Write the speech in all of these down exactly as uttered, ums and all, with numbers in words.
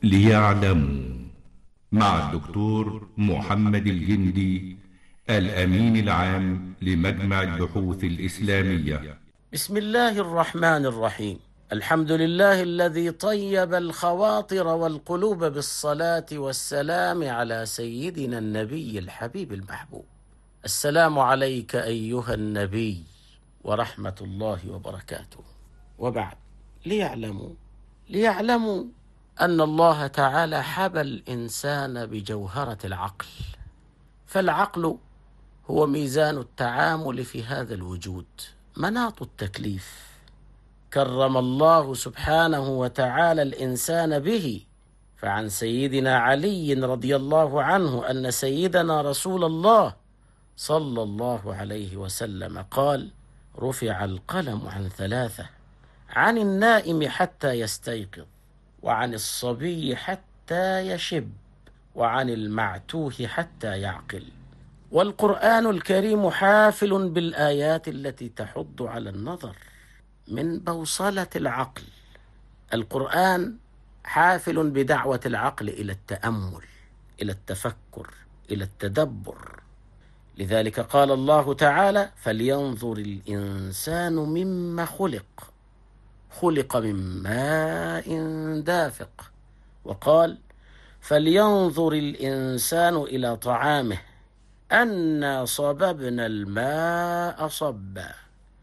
ليعلموا مع الدكتور محمد الجندي الأمين العام لمجمع البحوث الإسلامية. بسم الله الرحمن الرحيم. الحمد لله الذي طيب الخواطر والقلوب بالصلاة والسلام على سيدنا النبي الحبيب المحبوب. السلام عليك أيها النبي ورحمة الله وبركاته. وبعد، ليعلموا ليعلموا أن الله تعالى حبى الإنسان بجوهرة العقل، فالعقل هو ميزان التعامل في هذا الوجود، مناط التكليف. كرم الله سبحانه وتعالى الإنسان به، فعن سيدنا علي رضي الله عنه أن سيدنا رسول الله صلى الله عليه وسلم قال: رفع القلم عن ثلاثة، عن النائم حتى يستيقظ، وعن الصبي حتى يشب، وعن المعتوه حتى يعقل. والقرآن الكريم حافل بالآيات التي تحض على النظر من بوصلة العقل. القرآن حافل بدعوة العقل إلى التأمل، إلى التفكر، إلى التدبر. لذلك قال الله تعالى: فلينظر الإنسان مما خلق، خلق من ماء دافق. وقال: فلينظر الإنسان إلى طعامه، أنا صببنا الماء صبا،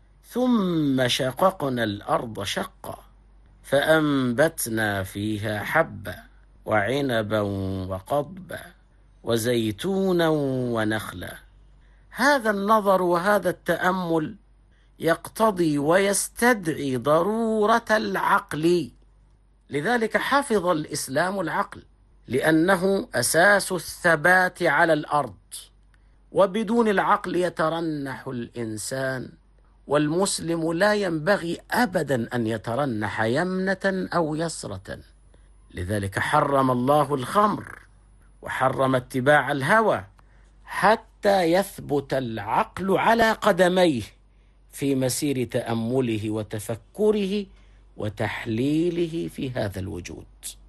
ثم شققنا الأرض شقا، فأنبتنا فيها حبا، وعنبا وقضبا، وزيتونا ونخلا. هذا النظر وهذا التأمل يقتضي ويستدعي ضرورة العقل. لذلك حفظ الإسلام العقل، لأنه أساس الثبات على الأرض، وبدون العقل يترنح الإنسان، والمسلم لا ينبغي أبدا أن يترنح يمنة أو يسرة. لذلك حرم الله الخمر، وحرم اتباع الهوى، حتى يثبت العقل على قدميه في مسير تأمله وتفكره وتحليله في هذا الوجود.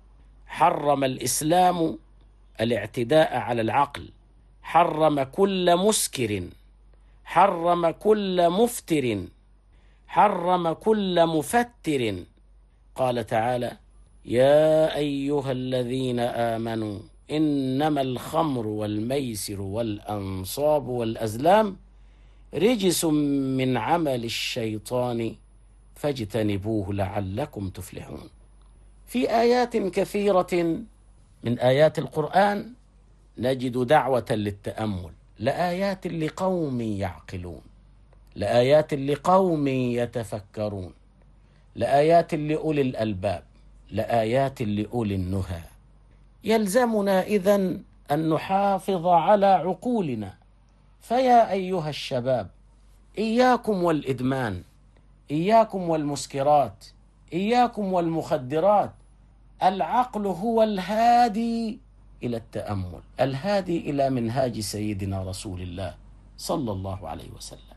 حرم الإسلام الاعتداء على العقل، حرم كل مسكر، حرم كل مفتر، حرم كل مفتر. قال تعالى: يا أيها الذين آمنوا إنما الخمر والميسر والأنصاب والأزلام رجس من عمل الشيطان فاجتنبوه لعلكم تفلحون. في آيات كثيرة من آيات القرآن نجد دعوة للتأمل، لآيات لقوم يعقلون، لآيات لقوم يتفكرون، لآيات لأولي الألباب، لآيات لأولي النهى. يلزمنا إذن أن نحافظ على عقولنا. فيا أيها الشباب، إياكم والإدمان، إياكم والمسكرات، إياكم والمخدرات. العقل هو الهادي إلى التأمل، الهادي إلى منهاج سيدنا رسول الله صلى الله عليه وسلم.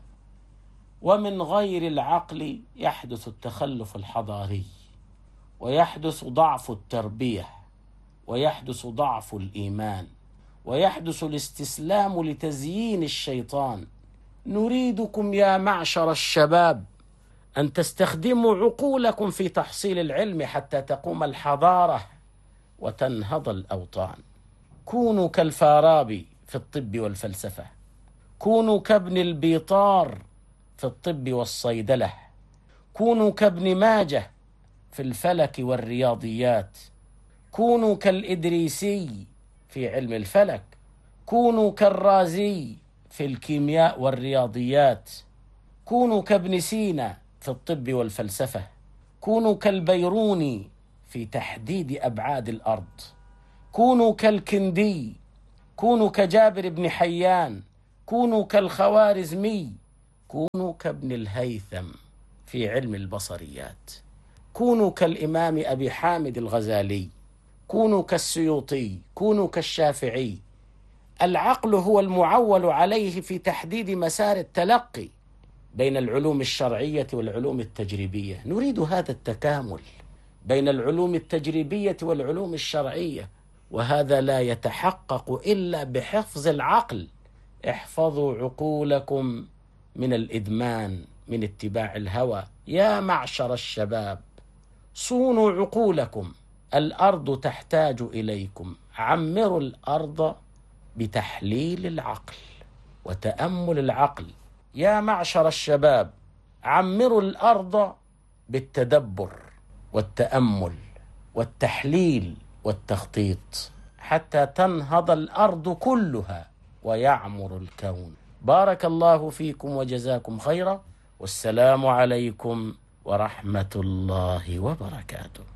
ومن غير العقل يحدث التخلف الحضاري، ويحدث ضعف التربية، ويحدث ضعف الإيمان، ويحدث الاستسلام لتزيين الشيطان. نريدكم يا معشر الشباب أن تستخدموا عقولكم في تحصيل العلم حتى تقوم الحضارة وتنهض الأوطان. كونوا كالفارابي في الطب والفلسفة، كونوا كابن البيطار في الطب والصيدلة، كونوا كابن ماجه في الفلك والرياضيات، كونوا كالإدريسي في علم الفلك، كونوا كالرازي في الكيمياء والرياضيات، كونوا كابن سينا في الطب والفلسفة، كونوا كالبيروني في تحديد أبعاد الأرض، كونوا كالكندي، كونوا كجابر بن حيان، كونوا كالخوارزمي، كونوا كابن الهيثم في علم البصريات، كونوا كالإمام أبي حامد الغزالي، كونوا كالسيوطي، كونوا كالشافعي. العقل هو المعول عليه في تحديد مسار التلقي بين العلوم الشرعية والعلوم التجريبية. نريد هذا التكامل بين العلوم التجريبية والعلوم الشرعية، وهذا لا يتحقق إلا بحفظ العقل. احفظوا عقولكم من الإدمان، من اتباع الهوى. يا معشر الشباب، صونوا عقولكم، الأرض تحتاج إليكم. عمروا الأرض بتحليل العقل وتأمل العقل. يا معشر الشباب، عمروا الأرض بالتدبر والتأمل والتحليل والتخطيط، حتى تنهض الأرض كلها ويعمر الكون. بارك الله فيكم وجزاكم خيرا، والسلام عليكم ورحمة الله وبركاته.